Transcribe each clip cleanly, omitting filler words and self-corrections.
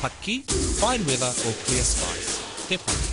Paki, fine weather or clear skies. Te Paki.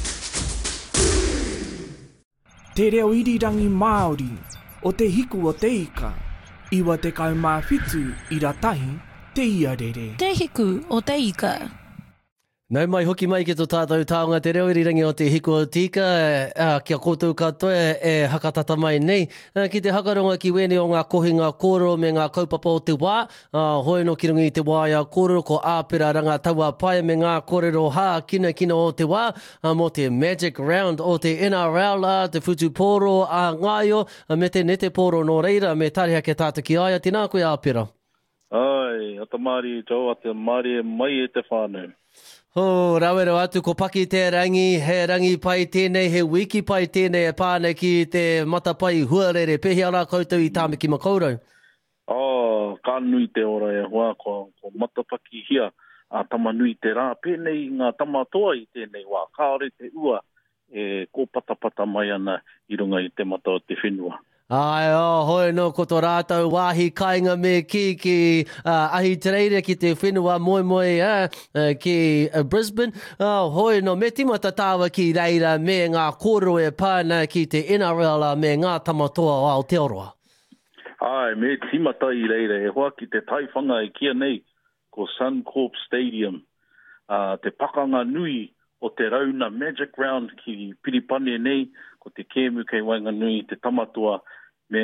Te reo irirangi Māori, o te hiku o te ika, iwa te kaumāwhitu I ratahi, te iarere. Te hiku o te ika. Nau mai hoki mai ki tō tātou taonga te reo irirangi o te hiku o tika, kia koutou katoa hakatata mai nei. Ki te hakaronga ki wene o ngā kohinga kōrero me ngā kaupapa o te wā, hoi no ki rungi I te wāia kōrero ko āpera ranga taua pai me ngā kōrero hā kina o te wā, mo te Magic Round o te NRL, te Futu Pōro a Ngaio, me te Nete Pōro no reira, me tariha ke tātou ki aia, tina koe āpera. Ai, ata Māori tau, ata Māori mai te whānau. Oh, rawero atu ko paki te rangi, he rangi pai tēnei, he wiki pai tēnei e pāne ki te matapai huarere. Pehi ara koutou I tāmiki makaurau? Oh, ka nui te ora e hoa, ko matapaki hia, a tama nui te rā. Pēnei ngā tamatoa I tēnei wā, kāore te ua, ko patapata mai ana I runga I te mata o te whenua. Ai, hoi no ko tō rātou wāhi kāinga me ki ahi tereire ki te whenua moe ki Brisbane. Hoi no me timata tāua ki reira me ngā kōrero e pāna ki te NRL me ngā tamatoa o Aotearoa. Ai, me timata I reira e hoa ki te taiwhanga e kia nei ko Suncorp Stadium. Te pakanga nui o te rauna Magic Round ki Piripane nei, ko te kēmu kei Wainganui, te tamatua, me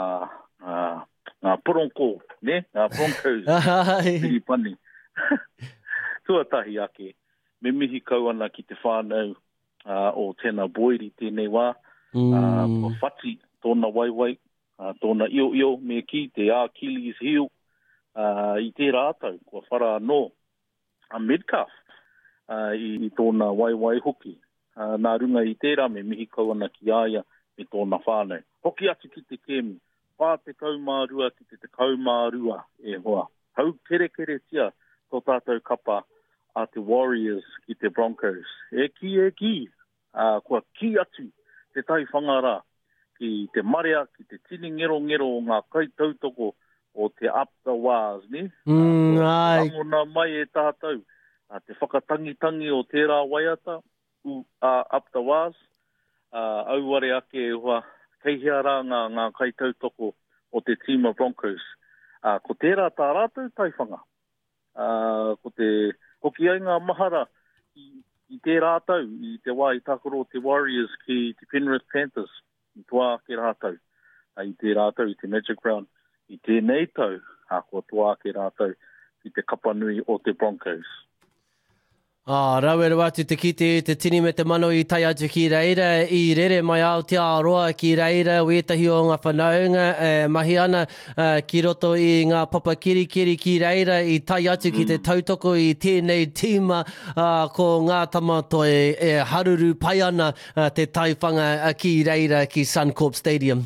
ngā poronko, ne? Ngā Broncos, Piripani. Tuatahi ake, me mihi kau ana ki te whānau o tēnā boiri tēnei wā, ko whati tōna waiwai, tōna io, me ki te Achilles heel, I te rātau, ko whara anō, a midcalf, I tōna waiwai hoki. Nā runga I tērā, me mihi kau ana ki aia, me tōna whānau. Hoki atu ki te kēmu, pā te kaumārua ki te kaumārua e hoa. Hau kere tia tō tātou kapa a te Warriors ki te Broncos. E ki, kua ki atu te tai whangara ki te marea, ki te tini ngero o ngā kaitautoko o te Up the Waz, ne? Ai. Angona mai e tātou, te whakatangitangi o tērā waiata, Up the Waz, auare ake e hoa, kei hea rā ngā kaitautoko o te tīma Broncos. Ko tērā tā rātou taiwhanga. Ko te hoki ai ngā mahara I te rātou, I te wā I takoro te Warriors ki te Penrith Panthers. I toa ke rātou. I te rātou I te Magic Round. I tēnei tau, ko toa ke rātou I te kapanui o te Broncos. Rawero atu te kite, te tini me te mano I tai atu ki reira, I rere mai Aotearoa ki reira, wetahi o ngā whanaunga, mahi ana ki roto I ngā papakiri ki reira, I tai atu ki te tautoko I tēnei tīma, ko ngā tamatoe e haruru pai ana te taiwhanga ki reira ki Suncorp Stadium.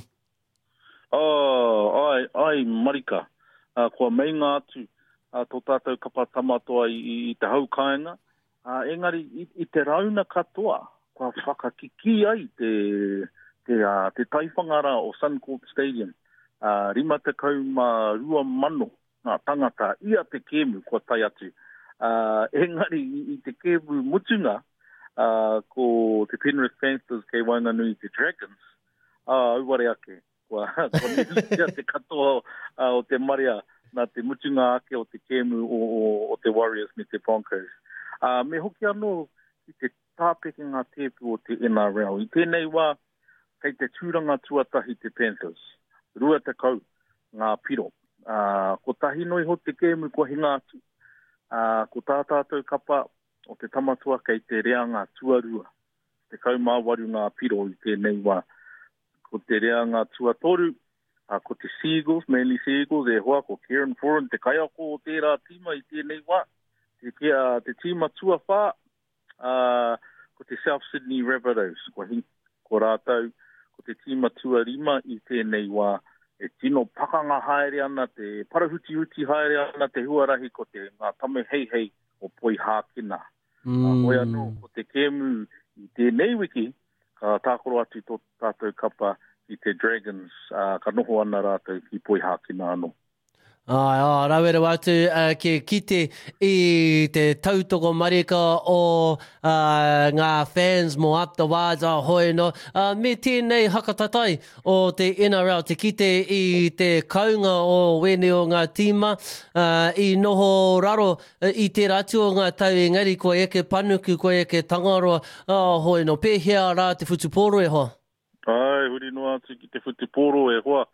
Ai, marika. Kua mei ngā atu, tō tātou kapa tamatoa I te haukainga, engari I te rauna katoa, kua whakakiki ai te taiwhangara o Suncorp Stadium. 52 mano ngā tangata, ia te kēmu kua tai atu. Engari I te kēmu mutunga, ko te Penrith Panthers kei Wainganui te Dragons, auare ake, kua nelia te katoa o te marea, nā te mutunga ake o te kēmu o te Warriors me te Broncos. Me hoki anō I te tāpeke ngā tēpu o te NRL. I tēnei wā, kei te tūranga tuatahi te Panthers. Rua te kau ngā piro. Ko tahi noi ho te kēmu kua hinga atu. Ko tātātou kapa o te tamatua kei te reanga tuarua. Te kaumāwaru ngā piro I tēnei wā. Ko te reanga tuatoru, ko te Seagulls, Manly Seagulls, e hoa ko Kieran Foran, te kaiako o tērā tīma I tēnei wā. Te tīma tuawha, ko te South Sydney Rabbitohs, ko rātou, ko te tīma tuarima I tēnei wā, e tino pakanga haere ana, te parahuti haere ana, te huarahi ko te ngā tame hei o poi hākina. Hoi anō, ko te kēmu I tēnei wiki, ka tākoro atu tō tātou kapa I te Dragons, ka noho ana rātou ki poi hākina anō. Rawera watu ke kite I te tautoko marika o ngā fans mo up the wards hoi no. Me tēnei hakatatai o te NRL te kite I te kaunga o wene o ngā tīma I noho raro I te ratu o ngā tau engari ko eke panuku ko eke tangaroa hoi no pēhea rā te whutuporo e hoa. Ai, huri noa atu ki te whutuporo e hoa.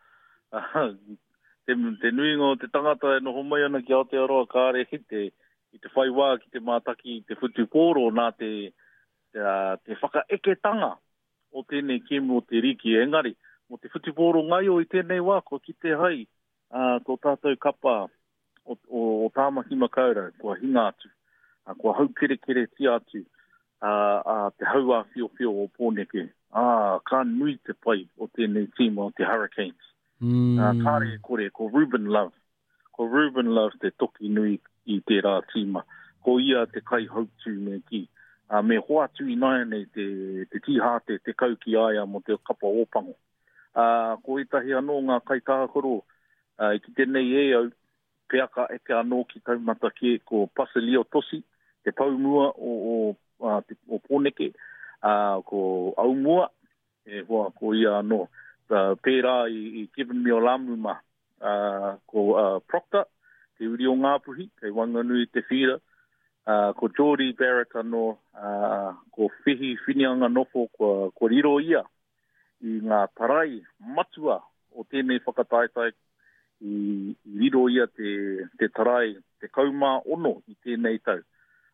Te nuingo te tangata e noho mai ana ki Aotearoa kāre I te whaiwā ki te mātaki I te whutuporo nā te whakaeketanga o tēnei kēmu o te riki engari. Mo te whutuporo ngai o I tēnei wā ko ki te hai tō tātou kapa o tāmaki makaura kua hinga atu. Kua hau kere ti atu te haua whio o pōneke. Ka nui te pai o tēnei tīma o te Hurricanes. Kāre kore, ko Ruben Love. Ko Ruben Love te toki nui I te rā tīma. Ko ia te kai hautu me ki. Me hoatu I nai nei te tihate, te kauki aia mo te kapa ōpango. Ko itahi anō ngā kai tākoro, ki tēnei e au, peaka eke anō ki taumata ke ko Pasilio Tosi, te paumua o pōneke, ko aumua, e hoa ko ia anō. Pērā I Kevin Miolamu ko Proctor, te uri o Ngāpuhi, kei Wanganui te whira, ko Jordy Barrett anō, ko Whihi Whinianga nofo ko Riro ia, I ngā tarai matua o tēnei whakataetai I Riro ia te tarai, te kaumā ono I tēnei tau.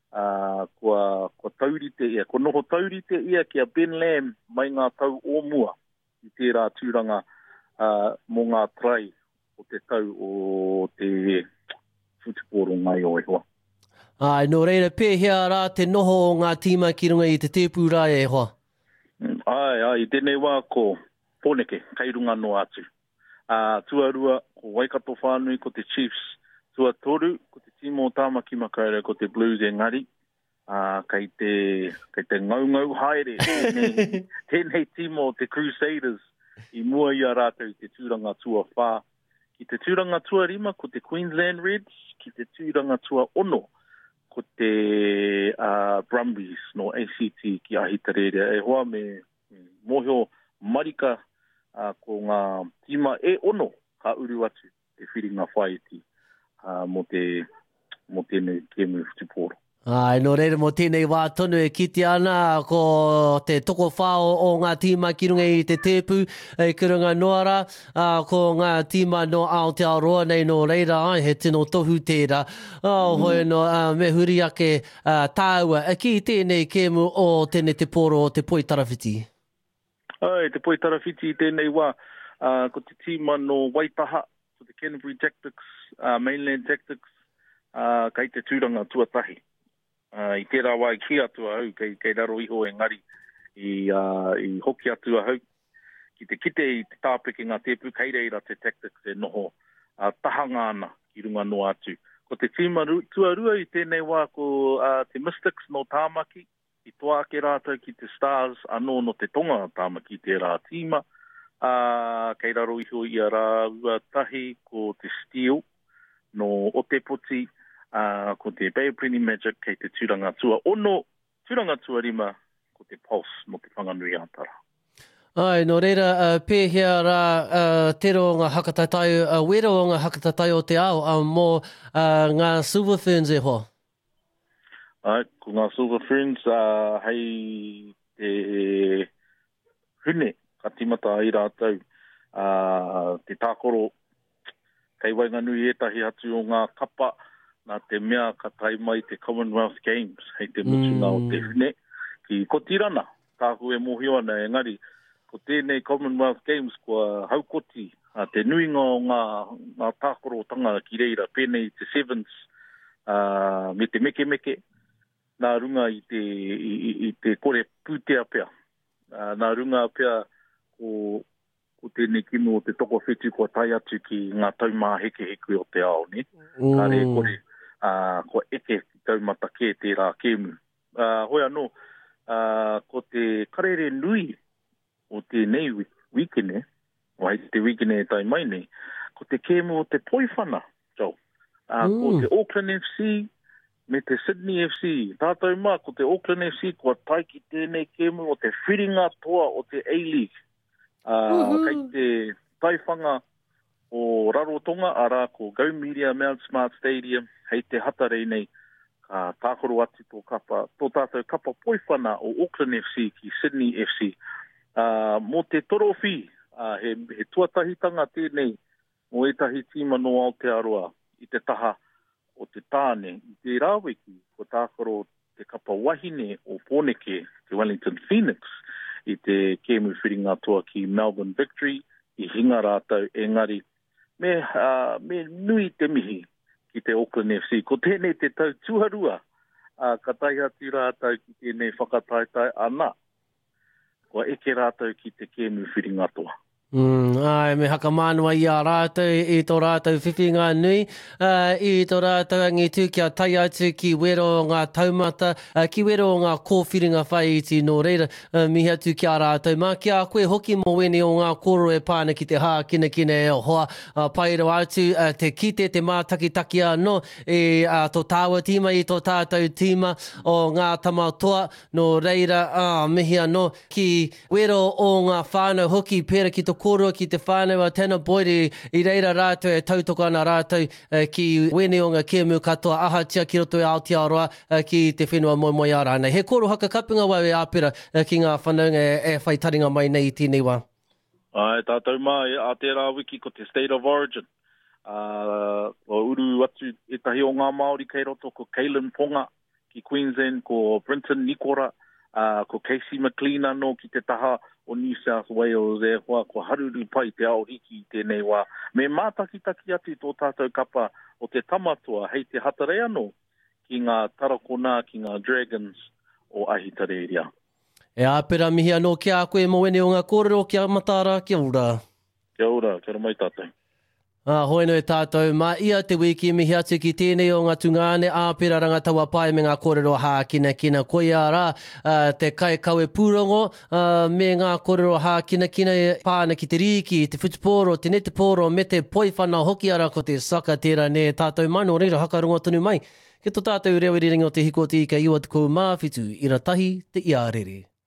Ko taurite ia, ko noho taurite ia kia Ben Lam mai ngā tau o mua. I tērā tūranga mō ngā trai o te tau o te whutuporo ngai o e hoa. Nō reira pēhea rā te noho o ngā tīma ki runga I te tēpū rā e hoa. I tēnei wā ko pōneke, kai runga no atu. Tuarua ko Waikato whānui ko te Chiefs. Tuatoru ko te tīmo o Tāmaki Makaurau ko te Blues engari. Kei te ngau haere, tēnei tīmo o te Crusaders I mua ia rātou te tūranga tua whā. Ki te tūranga tua rima ko te Queensland Reds, ki te tūranga tua ono ko te Brumbies no ACT ki Ahitarerea. E hoa me mohio marika ko ngā tīma e ono ka uru atu te whiringa whaiti mo tēnei kēmu whutuporo. Nō reira mo tēnei wā tonu e kiti ana ko te toko whao o ngā tīma ki runga I te tēpū e kurunga noara ko ngā tīma no Aotearoa nei nō reira he tino tohu tērā hoi no me huri ake tāua ki tēnei kēmu o tēnei te poro o te Poitarawhiti. Te Poitarawhiti tēnei wā ko te tīma no Waitaha ko te Canterbury Tactics, Mainland Tactics kei te tūranga tuatahi. I tērā wā I ki atua hau, kei raro iho engari I hoki atua hau. Ki te kite I te tāpeke ngā tēpū, kei reira te Tactics e noho tahanga ana ki runga no atu. Ko te tīma tuarua I tēnei wā ko te Mystics no Tāmaki, I toa ake rātou ki te Stars, anō no te tonga Tāmaki tērā tīma. Kei raro iho I a rā ua tahi ko te Steel no Otepoti, ko te Bay of Plenty Magic kei te tūranga tua ono, tūranga tua rima ko te Pulse mo te Whanganui Atara. Nō reira pēhea rā te ro ngā hakatatai, wera o ngā hakatatai o te ao mō ngā Silver Ferns e hoa? Ko ngā Silver Ferns, hei te hune ka timata ai rātou, te tākoro kei Wainganui etahi atu o ngā kapa, nā te mea ka tai mai te Commonwealth Games, hei te mutunga o te hune. Ki kotirana, tāku e mohio ana engari, ko tēnei Commonwealth Games kua haukoti, te nuinga o ngā tākoro tanga ki reira, pēnei te Sevens, me te meke, nā runga I te kore pūtea pea. Nā runga pea ko tēnei kino o te toko whetu kua tai atu ki ngā taumā heke o te ao, ne? Kāre kore, ko eke taumata ke tērā kēmu. Hoi anō, ko te karere nui o tēnei wikene, o hei te wikene e tai mai nei, ko te kēmu o te poiwhana Ko te Auckland FC, me te Sydney FC. Tātou mā, ko te Auckland FC, kua tai ki tēnei kēmu o te whiringa toa o te A-League. Kei te taiwhanga o Rarotonga, ara ko Go Media Mount Smart Stadium, hei te hatarei nei, ka tākoro atu tō kapa, tō tātou kapa poiwhana o Auckland FC ki Sydney FC. Mo te torofi, he tuatahitanga tēnei, o etahi tīma no Aotearoa, i te taha o te tāne, i te rāweki, ko tākoro te kapa wahine o Pōneke, te Wellington Phoenix, i te kēmu whiringa toa ki Melbourne Victory, i hinga rātou engari, me nui te mihi ki te Auckland FC. Ko tēnei te tau tuharua, ka tai atu rātou ki tēnei whakataitai ana, ko eke rātou ki te kēmu whiringa toa. Ai, me haka mānua i a rātou, i tō rātou whiwhinga nui, i tō rātou angi tū kia tai atu ki wero o ngā taumata, ki wero o ngā kōwhiringa whai iti nō reira, mihi atu ki a rātou. Mā kia koe hoki mo wene o ngā kōro e pāna ki te hā kina e hoa, pairo atu, te kite, te mātakitaki anō, tō tāua tīma i tō tātou tīma o ngā tamatoa, nō reira, mihi anō, ki wero o ngā whānau hoki pēra ki tō kōrua ki te whānau a tēnā boire i reira rātou e tautoko ana rātou ki wene o ngā kēmu katoa ahatia ki roto e Aotearoa ki te whenua moimoi a rānei. He kōru haka kapinga wau e āpira ki ngā whanaunga e whai taringa mai nei i tēnei wā. Ai, tātou mā e Aotearoa wiki ko te State of Origin. O uru atu e tahi o ngā Māori kei roto ko Caelan Ponga ki Queensland, ko Brenton Nikora, ko Casey McLean anō ki te taha o New South Wales e hoa, ko haruru pai te aoriki i tēnei wā. Me mātakitaki atu tō tātou kapa o te tamatoa hei te hatarei anō ki ngā tarakona, ki ngā Dragons o Ahitareria. E āpera mihi anō ki a koe mo wene o ngā kōrero ki a Matara, kia ora. Kia ora, kia mai tātou. Hoi no e tātou, mā ia te wiki mihi atu ki tēnei o ngā tungāne āpera rangataua pai me ngā kōrero hākina koe ara te kai kaue pūrongo me ngā kōrero hākina pāna ki te riki, te futuporo, te neteporo, me te poiwhana hoki ara ko te saka tērā ne tātou mano reira hakarongo tonu mai. Ke tō tātou reo iriringi o te hiko tika iwa te kou mawhitu, ira tahi te iarere.